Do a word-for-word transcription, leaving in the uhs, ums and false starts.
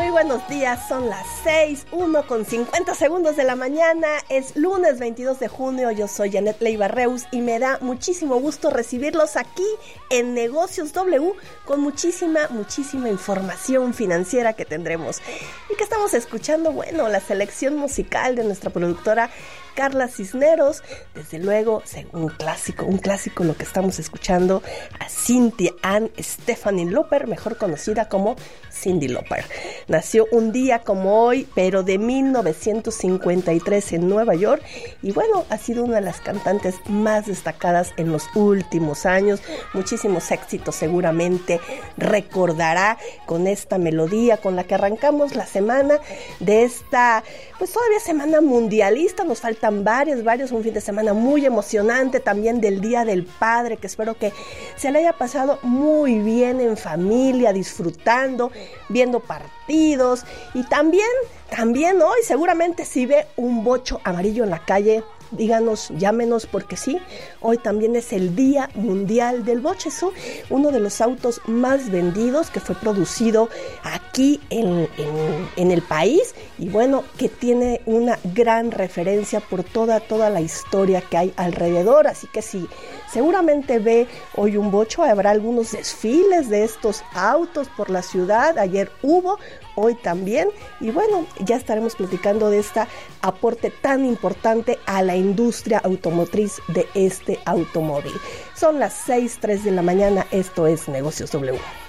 Muy buenos días, son las seis, uno con cincuenta segundos de la mañana, es lunes veintidós de junio, yo soy Janet Leiva Reus y me da muchísimo gusto recibirlos aquí en Negocios W con muchísima, muchísima información financiera que tendremos. ¿Y que estamos escuchando? Bueno, la selección musical de nuestra productora Carla Cisneros, desde luego, un clásico, un clásico lo que estamos escuchando, a Cynthia Ann Stephanie Lauper, mejor conocida como Cyndi Lauper. Nació un día como hoy, pero de mil novecientos cincuenta y tres en Nueva York, y bueno, ha sido una de las cantantes más destacadas en los últimos años, muchísimos éxitos seguramente recordará con esta melodía con la que arrancamos la semana de esta, pues todavía semana mundialista, nos falta varios, varios, un fin de semana muy emocionante también del Día del Padre, que espero que se le haya pasado muy bien en familia, disfrutando, viendo partidos y también, también hoy seguramente si ve un bocho amarillo en la calle, díganos, llámenos porque sí, hoy también es el Día Mundial del Bocho, uno de los autos más vendidos que fue producido aquí en, en, en el país y bueno, que tiene una gran referencia por toda, toda la historia que hay alrededor, así que sí, seguramente ve hoy un bocho, habrá algunos desfiles de estos autos por la ciudad, ayer hubo, hoy también, y bueno, ya estaremos platicando de este aporte tan importante a la industria automotriz de este automóvil. Son las seis, tres de la mañana, esto es Negocios W.